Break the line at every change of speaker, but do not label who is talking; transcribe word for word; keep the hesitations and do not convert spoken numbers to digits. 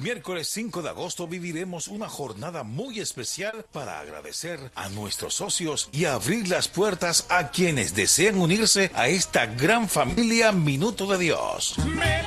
miércoles cinco de agosto viviremos una jornada muy especial para agradecer a nuestros socios y abrir las puertas a quienes desean unirse a esta gran familia Minuto de Dios.